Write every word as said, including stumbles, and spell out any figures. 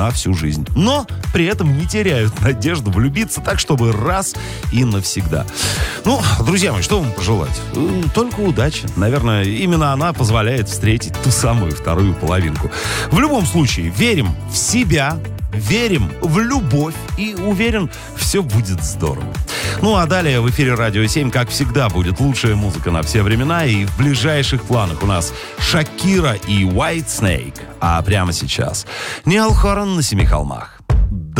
на всю жизнь. Но при этом не теряют надежду влюбиться так, чтобы раз и навсегда. Ну, друзья мои, что вам пожелать? Только удачи. Наверное, именно она позволяет встретить ту самую вторую половинку. В любом случае, верим в себя, верим в любовь и уверен, все будет здорово. Ну а далее в эфире Радио семь, как всегда, будет лучшая музыка на все времена. И в ближайших планах у нас Шакира и White Snake. А прямо сейчас Ниал Хоран на Семи холмах.